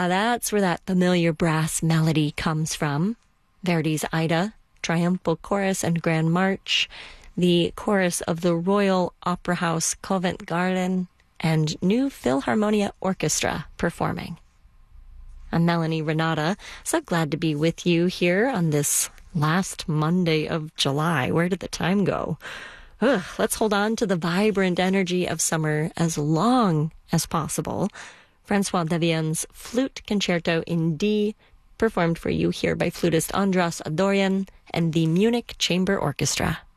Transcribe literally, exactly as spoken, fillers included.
that's where that familiar brass melody comes from. Verdi's Aida, Triumphal Chorus and Grand March, the chorus of the Royal Opera House Covent Garden, and New Philharmonia Orchestra performing. I'm Melanie Renata, so glad to be with you here on this last Monday of July. Where did the time go? Ugh, let's hold on to the vibrant energy of summer as long as possible. Francois Devien's Flute Concerto in D, performed for you here by flutist Andras Adoryan and the Munich Chamber Orchestra.